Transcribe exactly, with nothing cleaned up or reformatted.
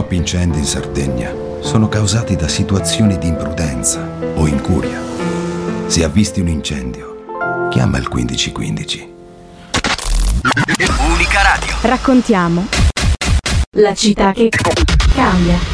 Troppi incendi in Sardegna sono causati da situazioni di imprudenza o incuria. Se avvisti un incendio, chiama il quindici quindici. Unica Radio. Raccontiamo la città che cambia.